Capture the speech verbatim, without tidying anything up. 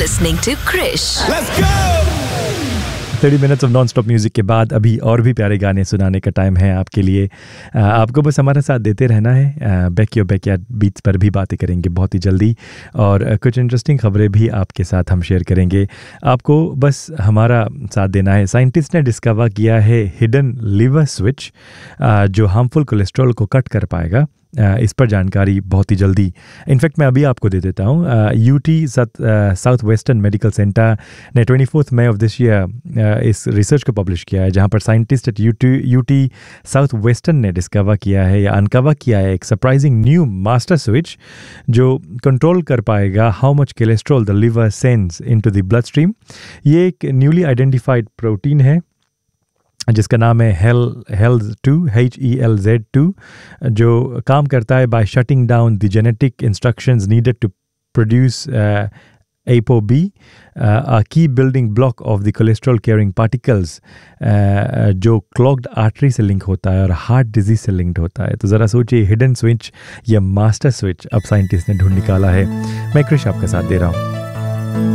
listening to Krish. Let's go! Thirty minutes of non stop music के बाद अभी और भी प्यारे गाने सुनाने का टाइम है आपके लिए। आ, आपको बस हमारा साथ देते रहना है। बैक योर बैकयार्ड बीट्स पर भी बातें करेंगे बहुत ही जल्दी, और आ, कुछ इंटरेस्टिंग खबरें भी आपके साथ हम शेयर करेंगे। आपको बस हमारा साथ देना है। साइंटिस्ट ने डिस्कवर किया है हिडन लिवर स्विच जो हार्मफुल कोलेस्ट्रॉल को कट कर पाएगा। Uh, इस पर जानकारी बहुत ही जल्दी, इनफैक्ट मैं अभी आपको दे देता हूँ। UT south western medical centre ने twenty fourth May of this year इस रिसर्च को पब्लिश किया है, जहाँ पर scientist at UT UT south western ने डिस्कवर किया है या अनकवर किया है एक सरप्राइजिंग न्यू मास्टर स्विच जो कंट्रोल कर पाएगा how much cholesterol the liver sends into the blood stream. ये एक न्यूली आइडेंटिफाइड प्रोटीन है जिसका नाम है hello हेल्ज to H E L Z to, जो काम करता है bye shutting down the genetic instructions needed to produce apo B, अ की building block of the cholesterol carrying particles जो क्लॉग्ड आर्टरी से लिंक होता है और हार्ट डिजीज से लिंक्ड होता है। तो ज़रा सोचिए, हिडन स्विच या मास्टर स्विच अब साइंटिस्ट ने ढूंढ निकाला है। मैं क्रिश आपका साथ दे रहा हूँ।